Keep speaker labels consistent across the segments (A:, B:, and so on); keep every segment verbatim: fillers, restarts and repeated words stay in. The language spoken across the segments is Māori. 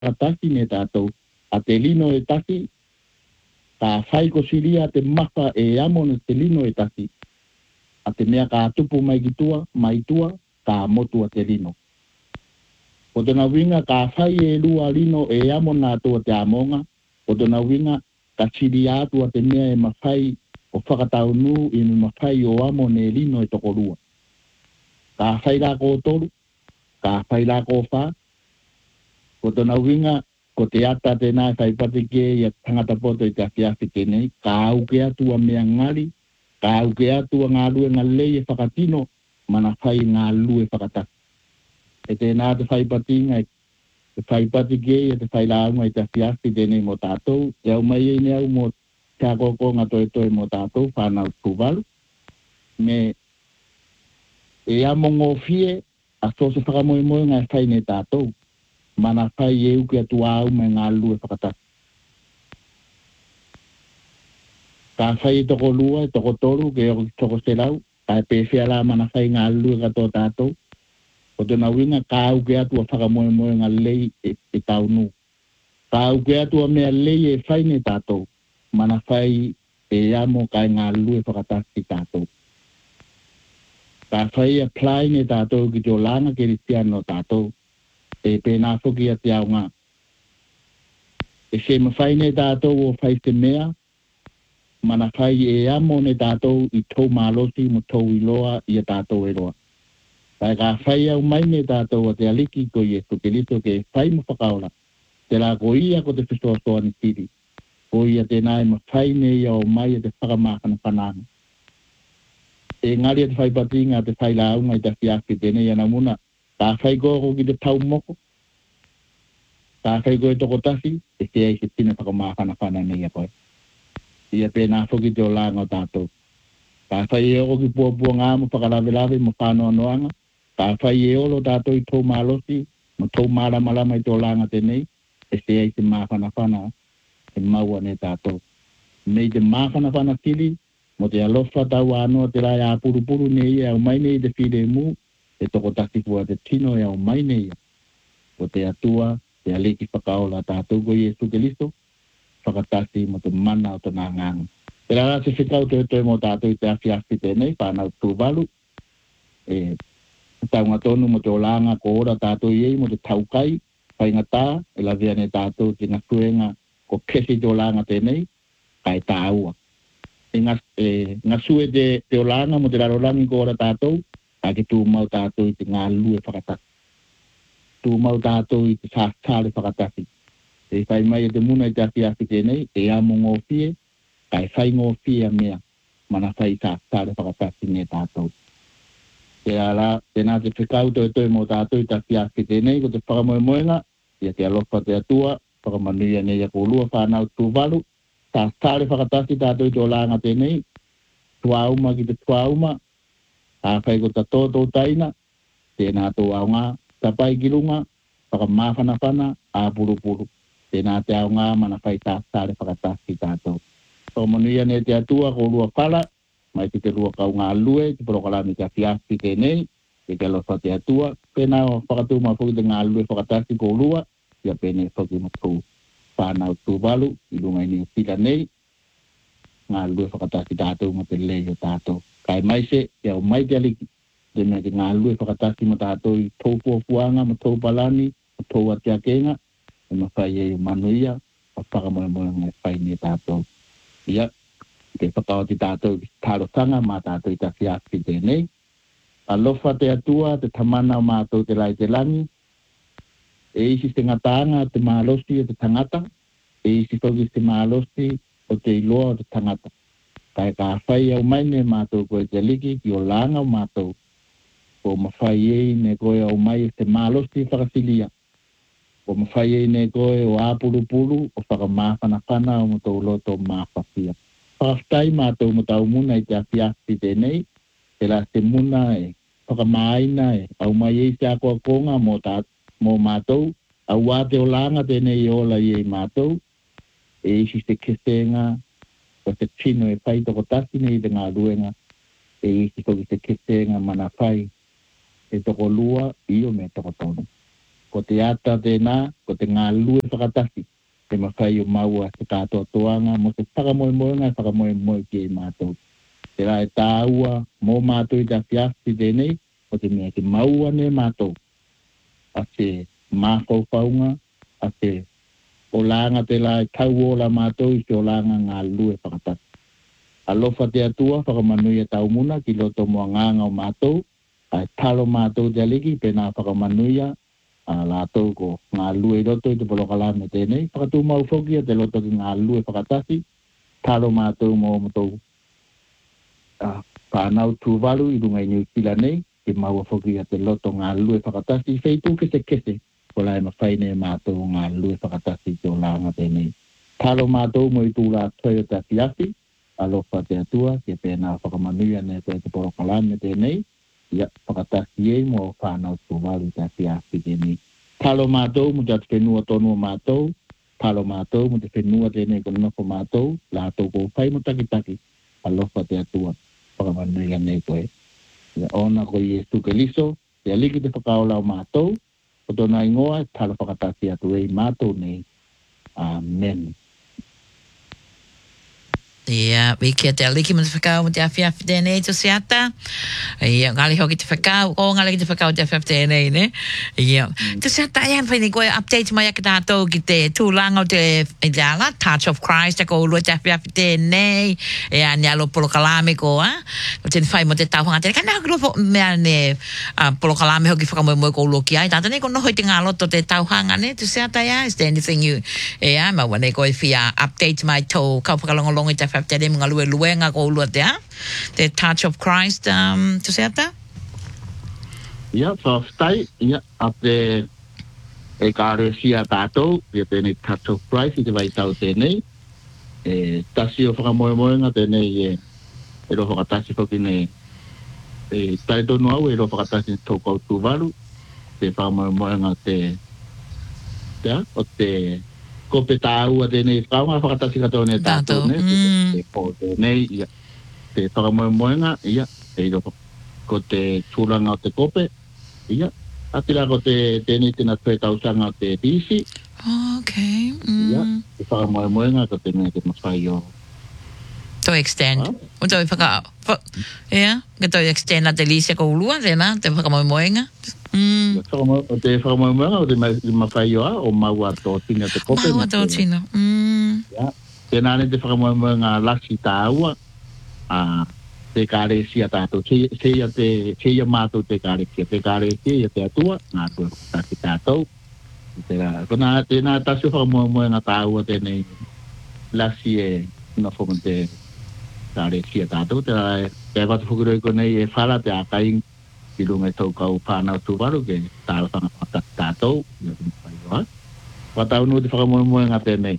A: whakatasi ne tātou. A te lino e taki, ka whai ko siria te maka e amo ne te lino e taki. A te mea ka tupu mai ki tua, mai tua, ka motua te lino. O tona winga ka whai e lua lino e amo nā tua te amonga, o tona winga ka siri atua te mea e mawhai o whakatau nu i me mawhai o amo ne lino e toko rua. Ka whai rako o toru, ka whai rako o wha, o tona winga ko te ata tēnā whai pati ke i a tangata poto i te awhiawhi tēnei, ka auke atua mea ngari, ka auke atua ngā lue ngā lei e whakatino, mana whai ngā lue whakataki. E tēnā te whai pati ngai, te whai pati ke i a te whai launga i te awhiawhi tēnei mo tātou, te au mai e ne au mo te akoko ngā toe toe mo tātou, whanau tūwalu, me e amongo fie, a so se whakamoe moe ngai whai ne tātou, mana whai e uke atu au me ngā lue whakataki. Ka whai e toko lua, e toko toru, ke o toko serau, ka e pewhia la mana whai ngā lue kato tātou, o tona winga ka auke atu a whakamoe moe ngā lei e, e tau nu. Ka auke atu a mea lei e whai ne tātou, mana whai e amo kai ngā lue whakataki tātou. Ka whai apply ne tātou ki tō langa ke ritiano tātou, e pēnā whuki a te au ngā. E se mawhai ne tātou o whai te mea, mana whai e amo ne tātou i tō mālosi mo tō iloa i a tātou e roa. Kai ka whai au mai ne tātou a te aliki ko i e tukelito ke whai mo whakaora, te la ko ia ko te whisoa soa ni tiri, ko ia tēnā e mawhai ne ia o mai a te whakamākana whananga. E ngari a te whai pati ngā te whai launga i te whiawhi tēnei ana muna, ka whai kōko ki te tau moko, ka whai koe toko tasi, e te ei se tina whakamākana whana nei a koe. Ia pēnā whuki te o langa o tātou. Ka whai e oko ki pua pua ngā mo whakalawe mo whānoa noanga, ka whai e olo tātou i tō mālosi, mo tō māramalama i tō langa tēnei, e te ei se mākana whana, e maua ne tātou. Mei te mākana whana kiri, mo te alofa tau anoa te rai a puru puru nei e au mai nei te whire mu, e toko taki kua te tino e au mai nei. O te atua, te aliki whakaola tātou ko Iesu Kelisto, whakatasi mo te mana o te nā ngāngu. Te rara se whikau te toi mo tātou i te awhiawhi tēnei, whānau tūwalu, e taunga tonu mo te olanga ko ora tātou iei mo te taukai, whaingatā, e la vea ne tātou te ngasuenga ko kesi te olanga tēnei, kai tā aua. E ngasue te, te olanga mo te rarorangi ko ora tātou, ka ki tū mau tātou i te ngā lue whakataki. Tū mau tātou i te sāsāre whakataki. E whai mai e te muna i te awhiawhi tēnei, e amo ngō fie, kai whai ngō fie a mea, mana whai sāsāre whakataki ne tātou. Te ala, tēnā te whikau toi toi mo tātou i te awhiawhi tēnei, ko te whakamoe moenga, ia te alofa te atua, whakamanuia nei a kōlua whānau tūwalu, sāsāre whakataki tātou i te olanga tēnei, tuauma ki te tuauma, a whai ko ta tōtō taina, tēnā tō au ngā, tapai ki runga, whakamāwhana whana, a puru puru. Tēnā te au ngā mana whai tāsāre whakataki tātou. Tō manuia ne te atua ko lua whala, mai te te lua kau ngā lue, te porokalami te awhiawhi tēnei, te te alofa te atua, pēnā o whakatuma whuki te ngā lue whakataki ko lua, ia pēne whuki matu whānau tūwalu, i runga ni tira nei, ngā lue whakataki tātou mo te lei o tātou. Kai mai se, ia o mai te aliki, te mea te ngā lue whakataki mo tātou i tō puapuanga, mo tō palani, mo tō atiakenga, e ma whai e manuia, o whakamoe moe ngai whai ne tātou. Ia, te whakawati tātou i tarotanga, mā tātou i ta whiawhi tēnei. Alofa te atua, te tamana o mātou te rai te langi, e isi te ngatanga, te mālosi o te tangata, e isi whauki te mālosi o te iloa o te tangata. Kai ka whai au mai ne mātou koe te liki, ki o langa o mātou, ko mawhai ei ne koe au mai te mālosi whakasilia. Ko mawhai ei ne koe o āpurupuru o whakamāwhana whana o mō loto māwhawhia. Whakawhtai mātou mo tau muna i te awhiawhi tēnei, te la te muna e whakamāina e au mai ei te akoa konga mō, tā, mō mātou, au wā te o langa tēnei ola i ei mātou, e isi te kesenga, o te tino e whai toko tasi nei te ngā ruenga, e isi koki te kesenga mana whai, e toko lua i o me toko tonu. ko te ata tēnā, ko te ngā lue whakatasi. Te mawhai o maua te kātoa toanga, mo te whakamoemoe ngai whakamoemoe ki e mātou. Te rai tāua, mō mātou i te awhiawhi tēnei, o te mea te maua ne mātou. A te mākau whaunga, a te o langa te lai tau o la mātou i te o langa ngā lue whakatasi. Alofa te atua, whakamanui e tau muna, ki loto mua nganga o mātou, ai talo mātou te aliki, pēnā whakamanuia, a lātou ko ngā lue i roto i te polokalame tēnei. Whakatū mau whoki a te loto ki ngā lue whakatasi, talo mātou mō mātou whanau tūwaru i runga i New Zealand nei, ki mau whoki a te loto ngā lue whakatasi, wheitu kese kese, ko lai mawhaine mātou ngā lue whakatasi ki o langa tēnei. Talo mātou mo i tūra toi o te fiafi, alofa te atua, ke pēnā whakamanuia ne te te polokalame tēnei, ia whakatasi e mo whanau tūwaru te fiafi tēnei. Talo mātou mo te atu whenua tonua mātou, talo mātou mo te whenua tēnei ko nofo mātou, lātou ko whai mo takitaki, alofa te atua, whakamanuia ne koe. Ia ona ko Iesu Keliso, te aliki te whakaolau mātou, o tōna ingoa, talo whakatasi atu e mātou nei. Amen.
B: Ia, wiki a te aliki mo te whakau mo te awhiawhi tēnei to seata. Ia, ngali hoki te whakau, o ngali te whakau te awhiawhi tēnei, ne? Ia, to seata ian whaini koe update mai ake tātou ki te tūlanga o te ideala, Touch of Christ, ako ulua te awhiawhi tēnei, ea ni alo polokalame ko, ha? Ko te whai mo te tauhanga tēnei, kana hoki lopo mea ne polokalame hoki whakamoe moe ko ulua ki ai, tātou nei ko nohoi te ngā loto te tauhanga, ne? To seata ia, is there anything you, ea, ma wane koe whia update mai tō kaupakalongolongo i te te re mga lue luenga ko ulua te a te Touch of Christ um, to seata?
A: Ia, whawhtai, ia, a te e kāre sia tātou, ia tēnei Touch of Christ i te vai tau tēnei, e tasi o whakamoemoenga tēnei e e ro whakatasi whoki nei e tai tonu au e ro whakatasi tōkau tūwaru, te whakamoemoenga te te a, o te ko pe tāua tēnei whakaunga whakatasi katoa nei tātou, ne? Te pō tēnei, ia, te whakamoemoenga, ia, e iro ko te tūranga o te kope, ia, atira ko te tēnei tēnā tue tausanga o te tisi.
B: Ok.
A: Ia, te whakamoemoenga ko tēnei te mawhai o.
B: To extend. O to whaka, ia, ke to extend a te lisia ko ulua, tēnā, te whakamoemoenga. Mm.
A: O te whakamoemoenga o te mawhai o a, o maua tō tina te kope.
B: Maua tō tina. Mm.
A: Ia, tēnā ne te whakamoemoenga lasi tāua, a te kāre sia tātou, seia te, seia mātou te kāre sia, te kāre sia te atua, ngā tua tāki tātou. Kona tēnā tasu whakamoemoenga tāua tēnei lasi e nofo te kāre sia tātou, tēnā te watu whukuroi konei e whara te ākaing i runga tau kau whanau tūwaru ke tāra whanga tātou, ia te mwhai oa. Whatau nui te whakamoemoenga tēnei.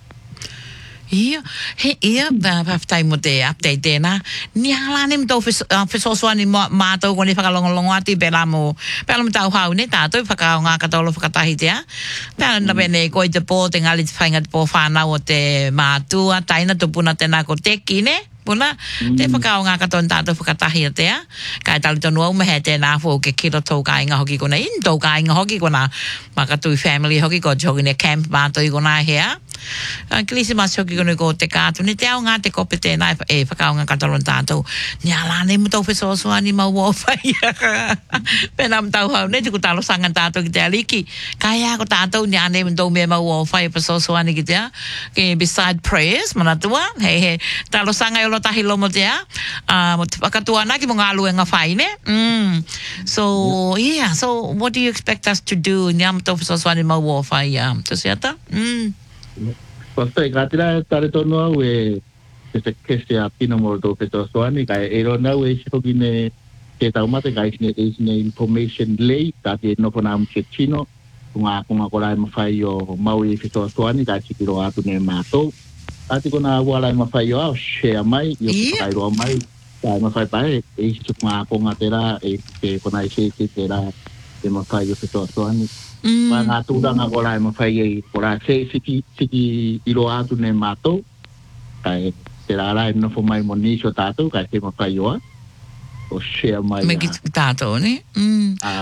B: Ia, he ia, whaftai mo te update tēnā. Ni hala ne mtau whisosua ni mātou kone whakalongolongo ati pēla mo, pēla mo tau hau ne tātou, whakao ngā katolo whakatahi tea. Pēla na pēne koi te pō, te ngali te whainga te pō whanau o te mātua, taina tupuna tēnā ko teki ne. Puna, te whakao ngā katoa tātou whakatahi a tea. Kai tali tonu au mehe tēnā fō ke kiro tau ka inga hoki kona, in tau ka inga hoki kona, makatui family hoki ko hoki ne camp mātou i kona hea. Kilisi mas hoki kona ko te kātu, ne te au ngā te kope tēnā e whakao ngā katoa tātou. Ni ala ne mutau whesosua ni mau wawhai. Pēnā mtau hau, ne tuku talo sanga tātou ki te aliki. Kai a ko tātou ni ane mtau mea mau wawhai whesosua ni ki te a. Ke beside prayers, manatua, hei he, talo sanga lo tahi lomo tea uh mo te pakatuana ki mo ngā luenga whai ne mm. So yeah, so what do you expect us to do nyam to whesoswani mau o whai um, to seata mm.
A: Pastai katira tare tonu au e te kese a pino mo to whesoswani kai e ro nau e shihoki ne te taumate kai sine e sine information lei ka te no pona am che chino kunga kunga korai mo whai o mau e whesoswani kai sikiro atu ne mātou. Ati kona wala ma fai o share mai yo kai ro mai kai ma fai pai e chu ma ko nga tera e ke kona se se tera e ma fai yo to to ani ma nga tu da nga wala ma fai e ora se siki siki iro atu ne mato kai tera la no fo mai moni so tato kai ke ma fai o o share mai
B: me ki tato ne mm
A: ah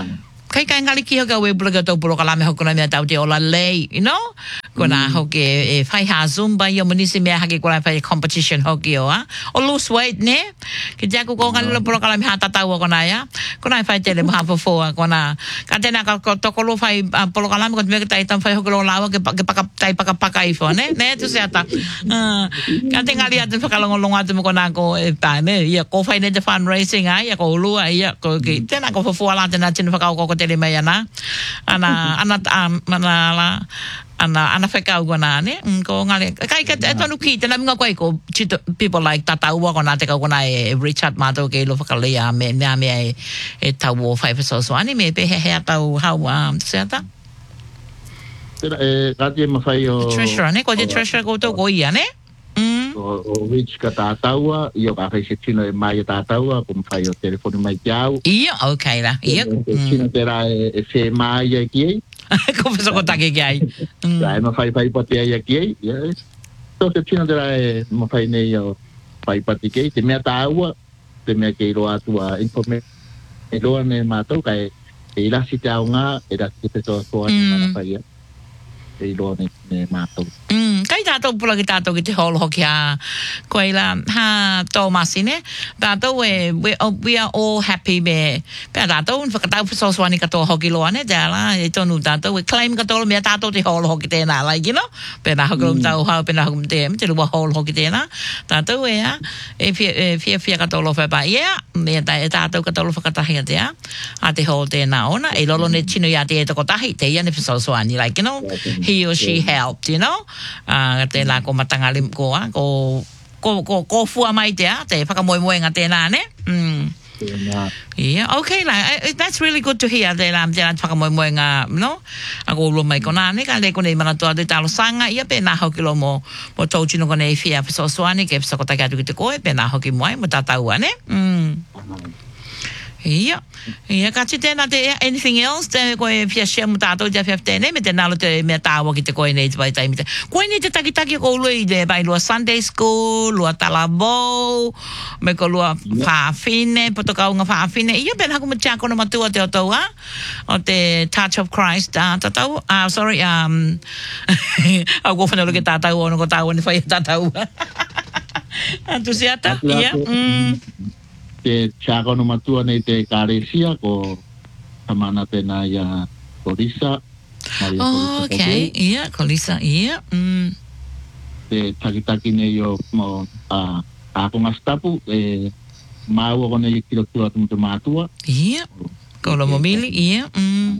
B: kai kai ngali ki hoka we bulaga to pulo kala me hokona me tau te ola lei, you know? Kona mm. hoke e fai ha zumba yo munisi me hake kona fai competition hoki o a. O lose weight ne. Ki jaku ko ngali lo pulo kala me ha tatau kona ya. Kona fai tele mo ha fo kona. Ka tena ka to ko lo fai pulo kala me ko me tai tam fai hokolo lawa ke ke paka tai paka paka ifo ne. Ne tu se ata. Ka te ngali atu whakalongo longa atu mo kona ko e pa ne. Ia ko fai ne te fundraising a. Ia ko ulua ia ko ki. Tena ko fo la tena tinu whakao ko tele mai ana ana ana ana la ana ana whakau kona ne ko ngale kai ka e tonu ki tena minga koe ko people like tata ua kona te kau kona e Richard Mato ke lo whakalea me me me e e tau o whai so ani me pe he he tau hau um seata
A: tera e kati e mawhai o
B: treasure ne ko te treasure ko to ko ia ne
A: o o Rich ka tātaua io ka whai se tino e mai e tātaua ko mwhai o telefoni mai kiau
B: ia okay la ia
A: tino tera e whe mai e ki ei
B: ko wheso ko take ki ai
A: ia e mawhai pai pati ai e ki ei ia so se tino tera e mawhai nei o pai pati ki ei te mea tāua te mea ke iro atua informe e roa ne mātou ka e e irasi te au ngā e rasi te toa toa ni mana whai ia e iro ne mātou
B: Mm, kai tātou pula ki tātou ki te holo hoki a koe la ha tō masi ne tātou e we, oh, we are all happy me pēr tātou un whakatau whasoswani katoa hoki loa ne te ala e tonu tātou e claim katoa mea tātou te holo hoki tēnā like you know pēnā hoki lom tau hau pēnā hoki te me te lua holo hoki tēnā tātou e a e fia e fia fia katoa lo whaipa yeah mea tā, e tātou katoa lo whakatahi a te a a te holo tēnā ona e lolo ne tino ia te e toko tahi te ia ne whasoswani like you know he or she helped you know ah te la ko matanga lim ko a ko ko ko ko fua mai te a te whakamoe moe nga tēnā ne mm yeah okay like that's really good to hear te la te la whakamoe moe nga no a ko lo mai kona ne ka le ko nei mana toa te talo sanga ia pe na hoki lo mo mo tau chino ko nei fia so soani ke so ko ta ka tu te ko pe na hoki moe mo tatau ne mm yeah yeah ka te na te anything else te ko e fia share mo tato te fia tene me te nalo te me tawa ki te ko nei te vai tai me te ko nei te taki taki ko lo i de vai lo Sunday school lo talabo me ko lo fa fine poto ka unga fa fine ia ben ha ko mo cha ko no matua te o ha o te Touch of Christ ta tatau ah sorry um au go fana lo ke tatau no ko tau ni fa tatau entusiasta ia mm
A: te chako no matua nei te karesia ko tamana tena ia Kolisa
B: oh okay ia Kolisa ia mm
A: te takitaki nei yo mo a a ko ngastapu e mau ko nei kilo tua tu matua
B: ia ko lo momili ia mm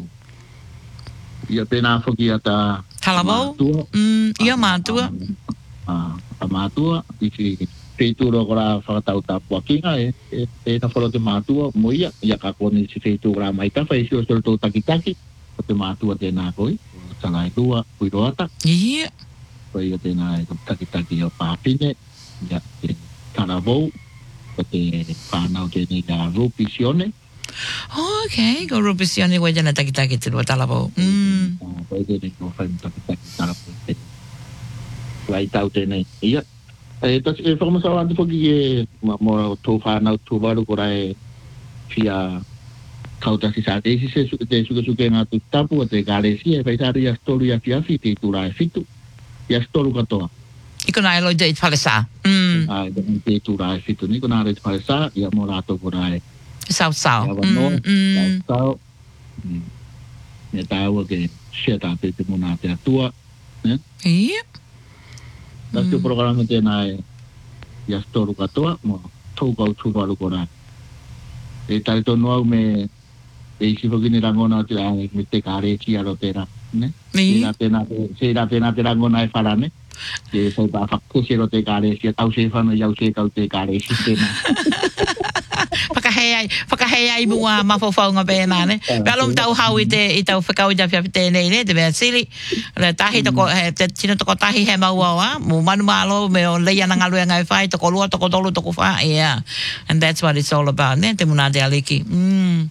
A: ia pena foki ata
B: talabo mm ia matua
A: a a matua i feituro kora whakatau tāpua kinga e, e, e na whara te mātua mo ia, ia ka kone si feitura mai ka whai sio soro tō takitaki o te mātua tēnā koi, o tangai tua, puiroata.
B: Ia.
A: Koi o tēnā e takitaki o pāpine, ia te taravou, o te whānau tēnei ka rupisione.
B: Oh, okay, ko rupisione koe tēnā takitaki te rua taravou. Mm.
A: Koi tēnei ko whai takitaki taravou. Koi tau tēnei, ia. E tas e whakamasau ante whaki e mo tō whanau tō waru kora e fia kautasi sa te isi se te suke suke ngā tu tapu a te kāresi e whaitari a storu i a fiafi te tura e fitu i a storu katoa.
B: Iko nā e loi te i whale sā. Mm.
A: Ai, te tura e fitu ni ko nā re te whale sā i a mo rātou kora e
B: Sau sau.
A: Mm, mm. Sau sau. Me tāua ke shea tā te te muna te atua.
B: Ia.
A: Tas te programa tēnā e i a storu katoa, mo tōkau tūwaru kora. E tare tō noau me e isi whakini rangona te rangi me te kāreki aro tēnā. Seira tēnā, seira tēnā te rangona e whara, ne? Te sau tā whakose ro te kāreki, tau se whana iau se kau te kāreki tēnā.
B: Whakahei ai, whakahei ai mua mawhawhaunga pēnā, ne? Pelum tau hau i te, i tau whakau i te whiawhi tēnei, ne? Te mea siri, le tahi toko, te tino toko tahi he maua wa, mu manu malo, me o leia na ngalua ngai whai, toko lua, toko tolu, toko wha, yeah. And that's what it's all about, ne? Te muna te aliki. Mm.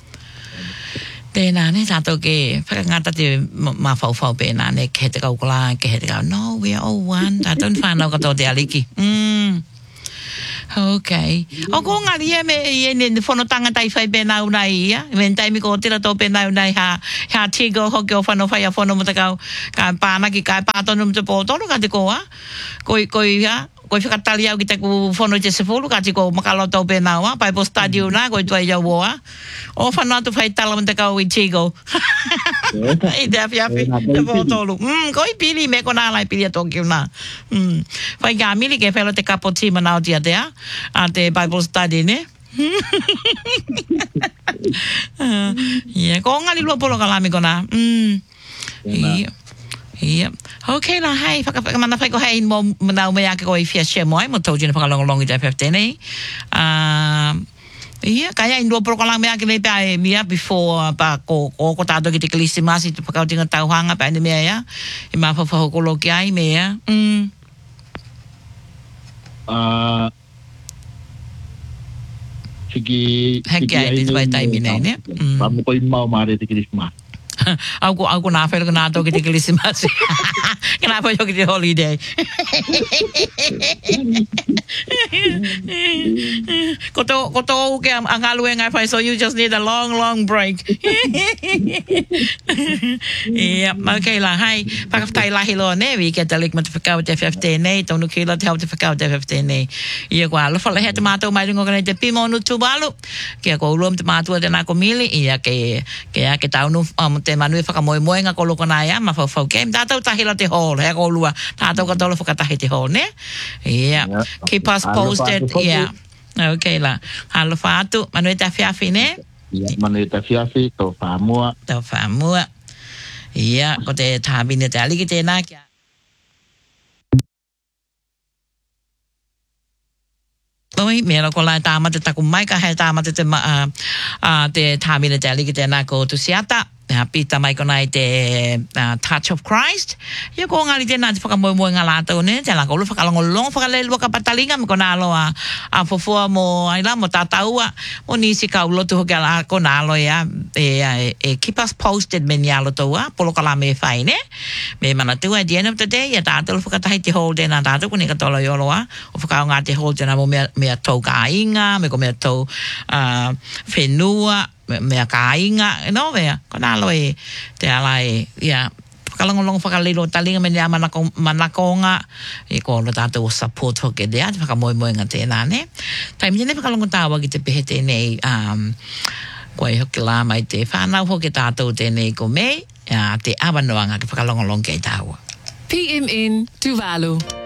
B: Pēnā, ne? Tātou ke, whakangata te mawhawhau pēnā, ne? Ke he te kaukula, ke he te kau, no, we are all one. Tātou ni whanau katoa te aliki. Mm. Okay. O ko nga liya me ye ne fono tanga tai fai bena una ia. Men tai mi ko tira to bena una ha ha tigo ho ko fono fai fono mo ka ka pa na ki ka pa to no te po to ka te ko a. Koi koi ya. Koi fika tali au ki te ku fono te se fulu ka te ko makalo to bena wa pa po stadio na koi toi ya wo a. O fono to fai tala mo te ka i tigo. Ai de afia fi te po to lu. Mm koi pili me ko na lai pili to ki na. Mm. Fai ga mili ke felo te kapoti mana o dia te a. A te Bible study ne. Yeah, ko ngali lo polo kalami ko na. Mm. Yeah. Yeah. Okay la hai faka faka mana fai ko hai mo mana me ya ko i fia she mo mo to jina faka long long i te fifteen ne. Ah Iya, kaya indo pro kalang mea kini pa mia before pa ko ko ko tato ki te Krismas itu pa ka tinga tau hanga pa ni mea ya. I ma fa fa ko lo ki ai mea. Mm.
A: Ah Sigi
B: Heke ai te vai tai mine ne.
A: Pa mo ko i mau mare te Krismas.
B: Aku aku na fa na to ki te Krismas. Kena pa yo ki te holiday. Koto koto ke ang halueng I find so you just need a long long break. Yeah, okay la hai. Pak tai la hilo ne we get the like met verkou te fifteen ne to no kila te help te verkou te fifteen ne. Ia kwa lo fa le het mato mai ngo ne te pimo no tubalu. Ke ko lom te mato de na ko mili ia ke ke ke tau no te manu fa ka moi moi nga ko lo kona ya ma fa fa ke ta ta hila te hol he ko lua ta ta ko to lo fa ka te hol ne. Yeah. Keep us posted. Yeah. Okay la. Halo fatu, manueta fiafi ne?
A: Yeah, manueta fiafi to famua.
B: To famua. Yeah, ko te tabi ne te aliki te na kia. Oi, mera ko la tama te taku mai ka he tama te te ma a te tabi ne te aliki te na ko tu siata. Ha pita mai ko nai te uh, Touch of Christ. Ia ko ngali te na te whakamoemoe ngā lātou ne. Te la ko lu whakalongolong whakalelu ka patalinga me ko nā loa a fofua mo ai la mo tātaua. Mo nisi ka ulotu hoki ala ko nā lo ia. E, e, e keep us posted me ni alo toua. Polo ka la me whai ne. Me mana tua at the end of the day. Ia tātou whakatahi te hold e nā tātou kuni ka tolo i oloa. O whakao ngā te hold e nā mo mea, mea tau ka inga. Me ko mea tau uh, whenua. Mea ka inga, no mea, ko nā loe te alai, ia, whakalongolong whakalilo talinga me nea manako, manakonga, e ko lo tātou support hoke dea, te whakamoemoe ngā tēnā ne. Tai mi tēne whakalongo tāwa ki te pehe tēnei, um, koe hoke lā mai te whanau hoke tātou tēnei ko mei, uh, te awanoanga ki whakalongolong kei tāua.
C: P M N Tuvalu.